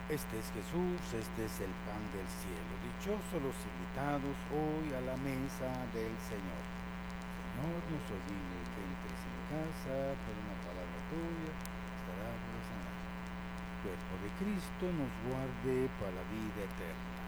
Este es Jesús, este es el pan del cielo. Dichosos los invitados hoy a la mesa del Señor. Señor, no soy digno de que entres en mi casa, pero una palabra tuya estará por sanar. Cuerpo de Cristo nos guarde para la vida eterna.